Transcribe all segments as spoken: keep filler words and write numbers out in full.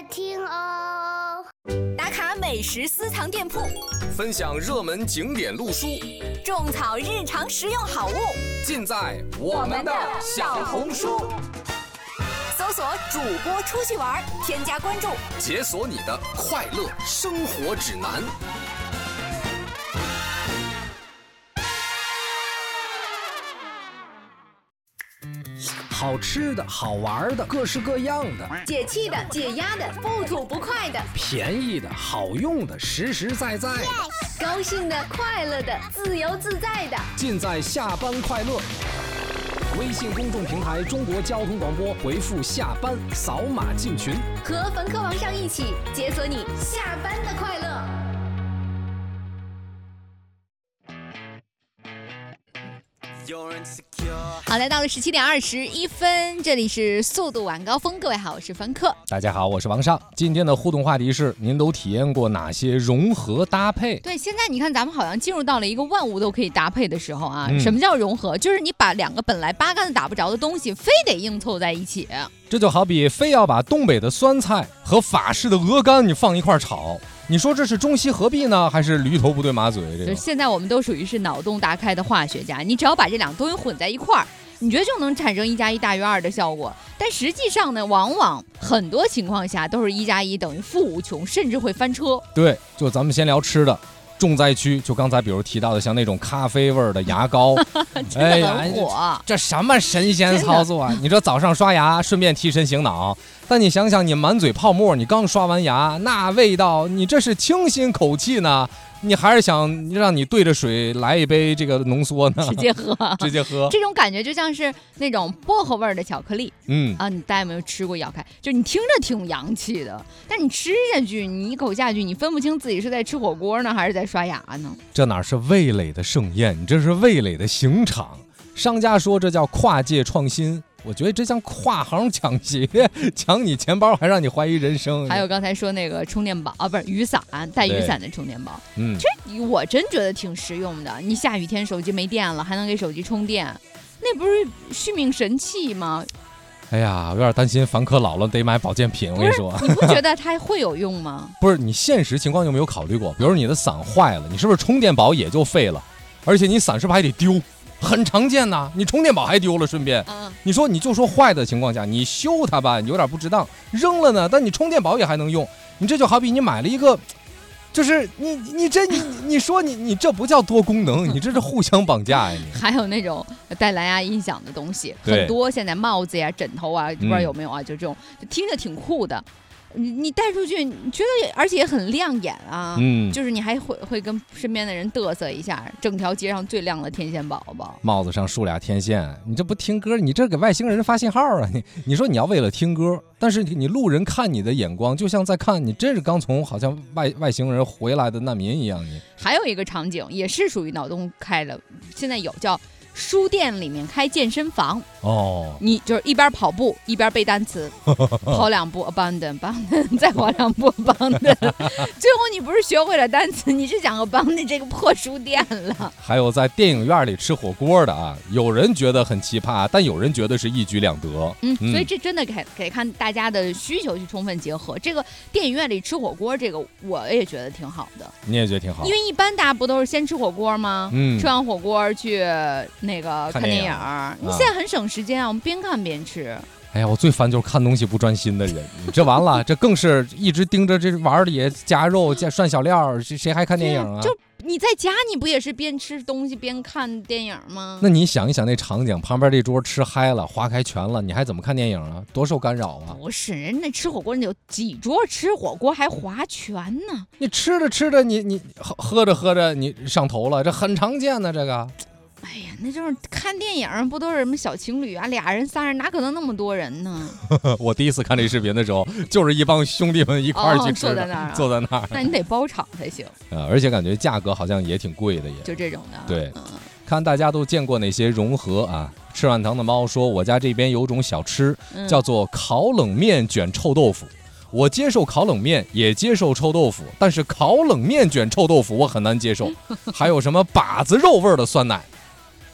听哦。 打卡美食私藏店铺， 分享热门景点路书， 种草日常实用好物， 尽在我们的小红书。 搜索主播出去玩，添加关注， 解锁你的快乐生活指南。 好吃的好玩的各式各样的， 解气的解压的不吐不快的， 便宜的好用的实实在在的， yes! 高兴的快乐的自由自在的， 尽在下班快乐。微信公众平台中国交通广播，回复下班扫码进群， 和冯客王上一起解锁你下班的快乐。好，来到了十七点二十一分，这里是速度晚高峰。各位好，我是冯客。 大家好，我是王尚。今天的互动话题是：您都体验过哪些融合搭配？ 对，现在你看，咱们好像进入到了一个万物都可以搭配的时候啊。 嗯、 什么叫融合？就是你把两个本来八竿子打不着的东西，非得硬凑在一起。 这就好比非要把东北的酸菜和法式的鹅肝你放一块炒。你说这是中西合璧呢，还是驴头不对马嘴？这个现在我们都属于是脑洞大开的化学家，你只要把这两东西混在一块儿，你觉得就能产生一加一大于二的效果。但实际上呢，往往很多情况下都是一加一等于负无穷，甚至会翻车。 对，就咱们先聊吃的。重灾区就刚才比如提到的像那种咖啡味儿的牙膏真的很火、 哎、这, 这什么神仙操作啊！你说早上刷牙顺便提神醒脑，但你想想你满嘴泡沫，你刚刷完牙那味道，你这是清新口气呢，你还是想让你对着水来一杯这个浓缩呢？ 直接喝直接喝这种感觉就像是那种薄荷味儿的巧克力。 嗯啊，你大家有没有吃过咬开？就你听着挺洋气的，但你吃下去，你一口下去，你分不清自己是在吃火锅呢还是在刷牙呢。 这哪是味蕾的盛宴，你这是味蕾的刑场。商家说这叫跨界创新，我觉得这像跨行抢劫，抢你钱包还让你怀疑人生。 还有刚才说那个充电宝啊，不是雨伞，带雨伞的充电宝， 嗯， 这我真觉得挺实用的。你下雨天手机没电了，还能给手机充电，那不是续命神器吗？ 哎呀，有点担心凡客老了得买保健品。我跟你说， 你不觉得它会有用吗？ 不是，你现实情况有没有考虑过？比如你的伞坏了，你是不是充电宝也就废了？而且你伞是不是还得丢？很常见呐，你充电宝还丢了，顺便， 嗯， 你说你就说坏的情况下，你修它吧，你有点不值当，扔了呢，但你充电宝也还能用，你这就好比你买了一个，就是你你这你你说你你这不叫多功能，你这是互相绑架呀！你还有那种带蓝牙音响的东西，很多现在帽子呀、枕头啊，不知道有没有啊？嗯、就这种，就听着挺酷的。你你带出去，你觉得而且也很亮眼啊， 嗯， 就是你还会会跟身边的人嘚瑟一下，整条街上最亮的天线宝宝， 帽子上竖俩天线，你这不听歌，你这给外星人发信号啊！你你说你要为了听歌，但是你路人看你的眼光，就像在看你真是刚从好像外外星人回来的难民一样。你还有一个场景也是属于脑洞开了，现在有叫书店里面开健身房哦， 你就是一边跑步一边背单词，跑两步 abandon abandon 再跑两步 abandon 最后你不是学会了单词，你是想 abandon 这个破书店了。 还有在电影院里吃火锅的啊，有人觉得很奇葩，但有人觉得是一举两得。 嗯，嗯所以这真的给给看大家的需求去充分结合。这个电影院里吃火锅，这个我也觉得挺好的。 你也觉得挺好？ 因为一般大家不都是先吃火锅吗？ 嗯， 吃完火锅去那个看电影， 看你现在很省时间啊，我们边看边吃。 哎呀，我最烦就是看东西不专心的人，这完了，这更是一直盯着这碗里夹肉、加涮小料，谁还看电影啊？ 就你在家，你不也是边吃东西边看电影吗？ 那你想一想那场景，旁边这桌吃嗨了，划开拳了，你还怎么看电影啊？多受干扰啊！ 不是，人家吃火锅，你有几桌吃火锅还划拳呢？ 你吃着吃着，你你喝喝着喝着，你上头了，这很常见的这个。 哎呀，那就是看电影不都是什么小情侣啊，俩人仨人哪可能那么多人呢？ 我第一次看这视频的时候，就是一帮兄弟们一块儿去吃的、 哦、坐在那儿、啊， 坐在那儿。 那你得包场才行。 呃，而且感觉价格好像也挺贵的也。 就这种的。 对， 嗯、 看大家都见过哪些融合啊？吃软糖的猫说，我家这边有种小吃、嗯、叫做烤冷面卷臭豆腐。我接受烤冷面，也接受臭豆腐，但是烤冷面卷臭豆腐我很难接受。还有什么把子肉味的酸奶？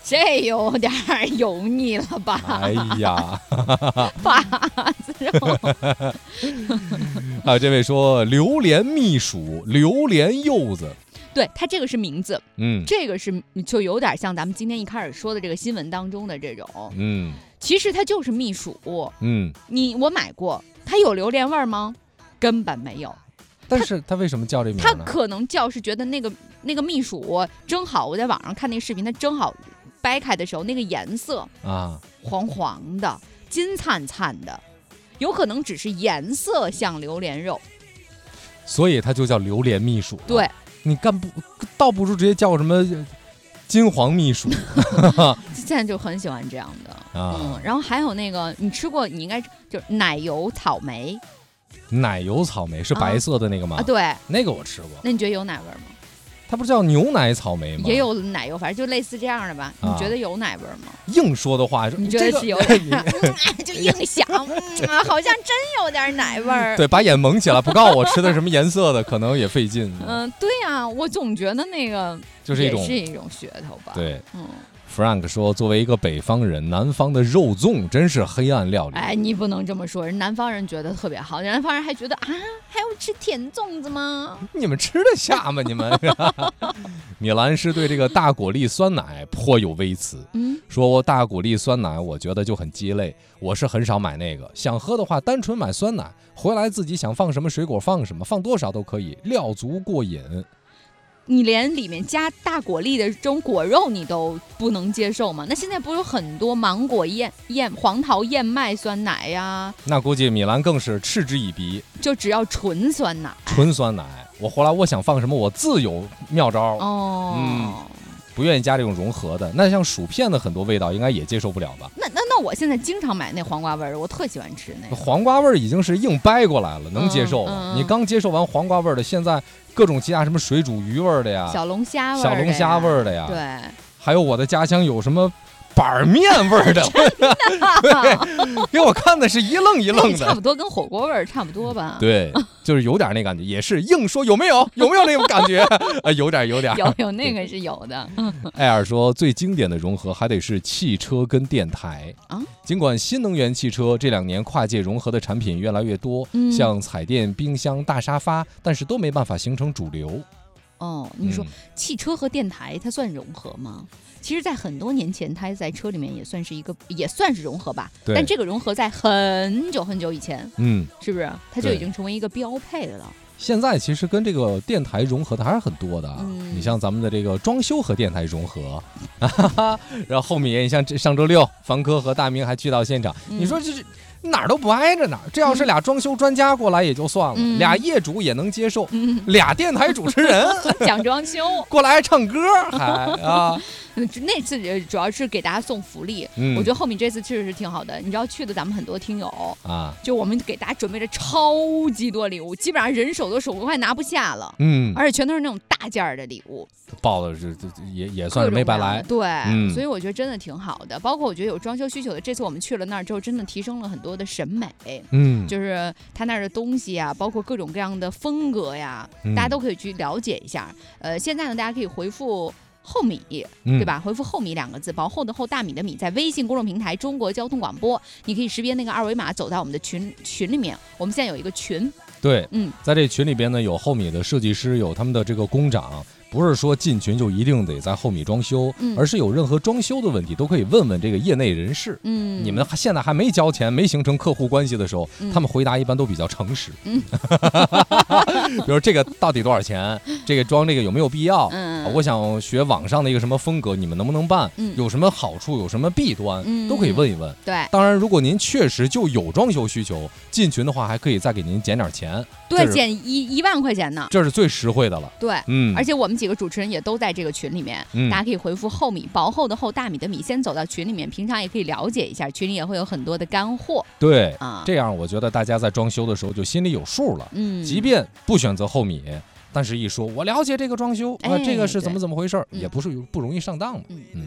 这有点油腻了吧？ 哎呀， 把子肉。 还有这位说榴莲蜜薯、榴莲柚子， 对，它这个是名字， 嗯， 这个是就有点像咱们今天一开始说的这个新闻当中的这种， 嗯， 其实它就是蜜薯， 嗯， 你我买过，它有榴莲味儿吗？根本没有。 但是它为什么叫这名呢？ 它可能叫是觉得那个那个蜜薯正好，我在网上看那个视频，它正好掰开的时候那个颜色啊， 黄黄的、金灿灿的，有可能只是颜色像榴莲肉， 所以它就叫榴莲蜜薯。 对， 你干不倒不如直接叫什么金黄蜜薯。 现在就很喜欢这样的啊。 嗯，然后还有那个你吃过，你应该就是奶油草莓。 奶油草莓是白色的那个吗？ 啊，对， 那个我吃过。 那你觉得有奶味吗？ 它不是叫牛奶草莓吗？ 也有奶油，反正就类似这样的吧。 啊、 你觉得有奶味吗？ 硬说的话， 你觉得是有点，这个、就硬想、嗯，好像真有点奶味儿。 对，把眼蒙起来，不告诉我吃的什么颜色的，可能也费劲。 嗯，对呀、啊，我总觉得那个就是一种也是一种噱头吧。 对， 嗯。 Frank 说：“作为一个北方人，南方的肉粽真是黑暗料理。” 哎，你不能这么说，人南方人觉得特别好，南方人还觉得啊，还要吃甜粽子吗？ 你们吃得下吗？你们？米兰是对这个大果粒酸奶颇有微词，嗯，说我大果粒酸奶，我觉得就很鸡肋，我是很少买那个。想喝的话，单纯买酸奶，回来自己想放什么水果放什么，放多少都可以，料足过瘾。 你连里面加大果粒的这种果肉你都不能接受吗？那现在不是有很多芒果燕燕黄桃燕麦酸奶呀？ 那估计米兰更是嗤之以鼻， 就只要纯酸奶。 纯酸奶，我后来我想放什么，我自有妙招。 哦， 嗯，不愿意加这种融合的。那像薯片的很多味道，应该也接受不了吧？ 那那那我现在经常买那黄瓜味儿，我特喜欢吃那个。 黄瓜味儿已经是硬掰过来了，能接受了。 嗯嗯、 你刚接受完黄瓜味儿的，现在各种其他什么水煮鱼味儿的呀， 小龙虾味儿的呀，小龙虾味儿的呀， 对， 还有我的家乡有什么板面味儿的，对，给我看的是一愣一愣的， 差不多跟火锅味儿差不多吧？ 对，就是有点那感觉，也是硬说有没有有没有那种感觉啊？有点有点有有那个是有的。 艾尔说最经典的融合还得是汽车跟电台啊。尽管新能源汽车这两年跨界融合的产品越来越多，嗯、像彩电、冰箱、大沙发，但是都没办法形成主流。 哦，你说、嗯、汽车和电台它算融合吗？其实，在很多年前，它在车里面也算是一个，也算是融合吧。但这个融合在很久很久以前，嗯，是不是？它就已经成为一个标配的了。 现在其实跟这个电台融合的还是很多的、啊嗯、你像咱们的这个装修和电台融合，然后后面你像这上周六，方科和大明还去到现场，嗯、你说这是。哪儿都不挨着哪儿，这要是俩装修专家过来也就算了，嗯、俩业主也能接受，嗯、俩电台主持人讲装修过来唱歌还啊。 那次主要是给大家送福利、嗯、我觉得后面这次确实是挺好的。你知道去的咱们很多听友啊，就我们给大家准备了超级多礼物，基本上人手都手快拿不下了，嗯，而且全都是那种大件的礼物， 报的是也也算是没白来， 对、嗯，所以我觉得真的挺好的。包括我觉得有装修需求的，这次我们去了那儿之后，真的提升了很多的审美，嗯，就是他那儿的东西啊，包括各种各样的风格呀，嗯、大家都可以去了解一下。呃，现在呢，大家可以回复。厚米，对吧？嗯、回复厚米两个字，薄厚的厚，大米的米，在微信公众平台中国交通广播，你可以识别那个二维码，走到我们的群群里面。我们现在有一个群， 对，嗯，在这群里边呢，有厚米的设计师，有他们的这个工长。不是说进群就一定得在厚米装修、嗯，而是有任何装修的问题都可以问问这个业内人士。嗯，你们现在还没交钱、没形成客户关系的时候，嗯、他们回答一般都比较诚实。嗯，比如这个到底多少钱？这个装这个有没有必要？嗯，啊、我想学网上的一个什么风格，你们能不能办？嗯，有什么好处？有什么弊端？嗯，都可以问一问。 对， 当然，如果您确实就有装修需求，进群的话还可以再给您减点钱。 对，减一一万块钱呢， 这是最实惠的了。 对，嗯，而且我们几个主持人也都在这个群里面，嗯、大家可以回复厚米，薄厚的厚，大米的米，先走到群里面，平常也可以了解一下，群里也会有很多的干货。 对，啊，这样我觉得大家在装修的时候就心里有数了。嗯，即便不选择厚米，但是一说我了解这个装修，哎、呃，这个是怎么怎么回事，也不是不容易上当嘛。嗯嗯。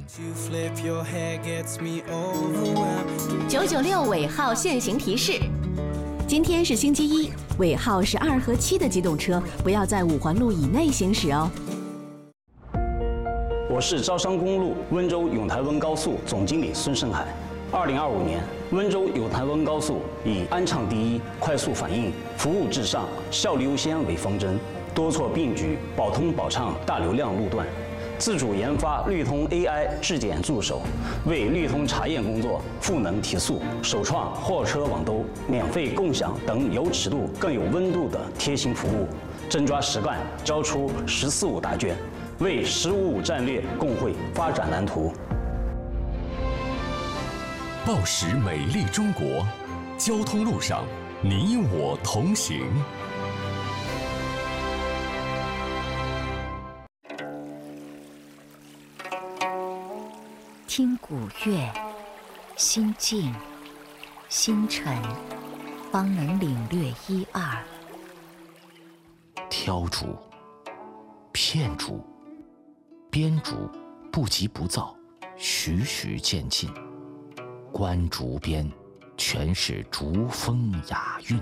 九九六尾号限行提示。今天是星期一，尾号是二和七的机动车不要在五环路以内行驶哦。 我是招商公路温州永台温高速总经理孙胜海。二零二五年，温州永台温高速以安畅第一、快速反应、服务至上、效率优先为方针，多措并举，保通保畅大流量路段。自主研发绿通 A I 质检助手，为绿通查验工作赋能提速，首创货车网兜、免费共享等有尺度更有温度的贴心服务，真抓实干，交出“十四五”答卷，为“十五五”战略共绘发展蓝图。 报时美丽中国，交通路上你我同行。 听古乐，心静心沉，方能领略一二。 挑竹、片竹、编竹，不急不躁，徐徐渐进。观竹边，全是竹风雅韵。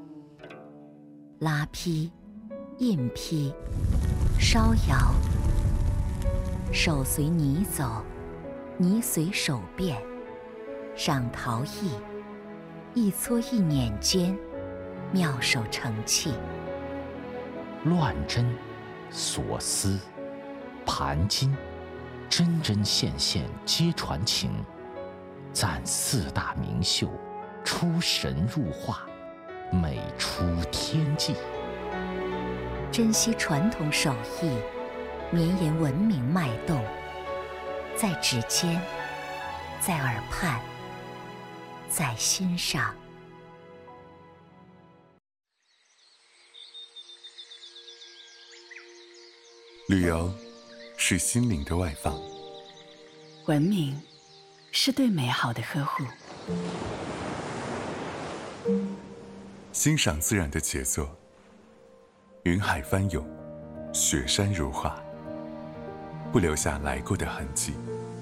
拉坯、印坯、烧窑，手随泥走，泥随手变，赏陶艺，一撮一捻间，妙手成器。 乱针、锁丝、盘金，针针线线皆传情。赞四大名秀，出神入化，美出天际。 珍惜传统手艺，绵延文明脉动，在指尖，在耳畔，在心上。 旅游是心灵的外放， 文明是对美好的呵护， 欣赏自然的杰作，云海翻涌，雪山如画，不留下来过的痕迹。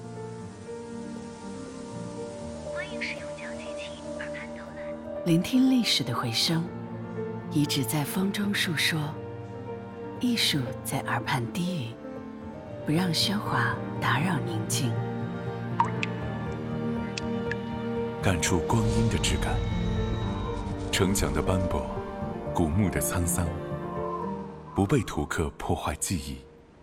欢迎使用讲机器耳畔导览，聆听历史的回声，遗址在风中述说，艺术在耳畔低语，不让喧哗打扰宁静。 感触光阴的质感，城墙的斑驳，古墓的沧桑，不被图刻破坏记忆。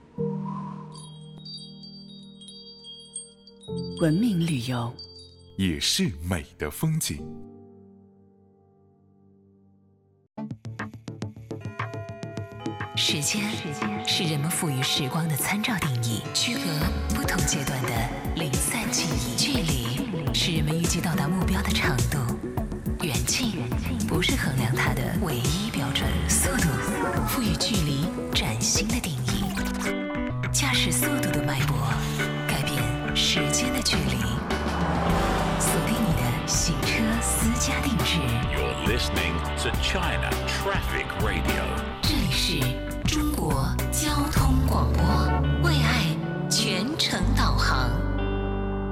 文明旅游也是美的风景。 时间是人们赋予时光的参照定义，区隔不同阶段的零散记忆。距离是人们预计到达目标的长度，远近不是衡量它的唯一标准。速度赋予距离崭新的定义，驾驶速度的脉搏，改变时间的距离。锁定你的行车私家定制。 You're listening to China Traffic Radio. 这里